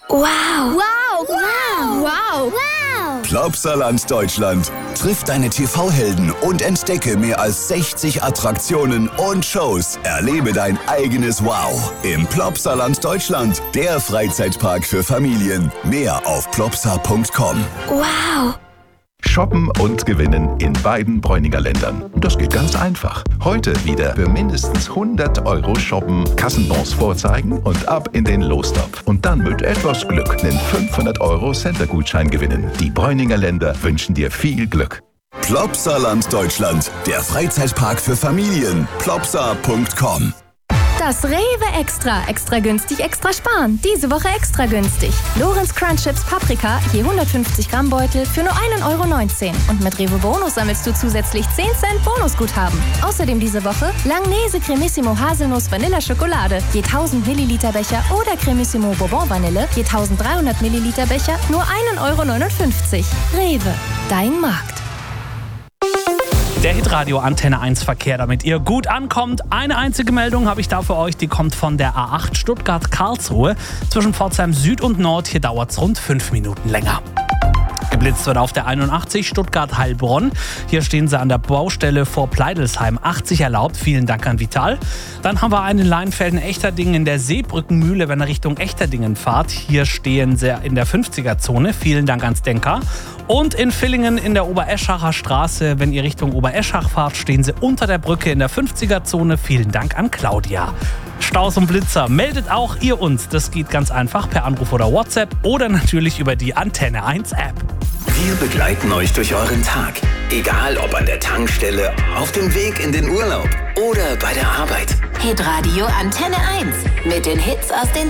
Wow! Wow! Wow! Wow! Wow! Plopsaland Deutschland. Triff deine TV-Helden und entdecke mehr als 60 Attraktionen und Shows. Erlebe dein eigenes Wow im Plopsaland Deutschland, der Freizeitpark für Familien. Mehr auf plopsa.com. Wow! Shoppen und gewinnen in beiden Bräuninger Ländern. Das geht ganz einfach. Heute wieder für mindestens 100 € shoppen, Kassenbons vorzeigen und ab in den Lostopf. Und dann mit etwas Glück einen 500 € Center-Gutschein gewinnen. Die Bräuninger Länder wünschen dir viel Glück. Plopsaland Deutschland, der Freizeitpark für Familien. plopsa.com. Das Rewe Extra. Extra günstig, extra sparen. Diese Woche extra günstig. Lorenz Crunch Chips Paprika, je 150 Gramm Beutel für nur 1,19 €. Und mit Rewe Bonus sammelst du zusätzlich 10 Cent Bonusguthaben. Außerdem diese Woche Langnese Cremissimo Haselnuss Vanilla Schokolade, je 1000 Milliliter Becher oder Cremissimo Bourbon Vanille, je 1300 Milliliter Becher, nur 1,59 €. Rewe, dein Markt. Der Hitradio Antenne 1 Verkehr, damit ihr gut ankommt. Eine einzige Meldung habe ich da für euch, die kommt von der A8 Stuttgart-Karlsruhe. Zwischen Pforzheim Süd und Nord, hier dauert es rund 5 Minuten länger. Geblitzt wird auf der 81 Stuttgart-Heilbronn. Hier stehen sie an der Baustelle vor Pleidelsheim. 80 erlaubt. Vielen Dank an Vital. Dann haben wir einen in Leinfelden-Echterdingen in der Seebrückenmühle, wenn ihr Richtung Echterdingen fahrt. Hier stehen sie in der 50er-Zone. Vielen Dank an Stenka. Und in Villingen in der Obereschacher Straße, wenn ihr Richtung Obereschach fahrt, stehen sie unter der Brücke in der 50er-Zone. Vielen Dank an Claudia. Staus und Blitzer, meldet auch ihr uns. Das geht ganz einfach per Anruf oder WhatsApp oder natürlich über die Antenne 1 App. Wir begleiten euch durch euren Tag. Egal ob an der Tankstelle, auf dem Weg in den Urlaub oder bei der Arbeit. Hitradio Antenne 1 mit den Hits aus den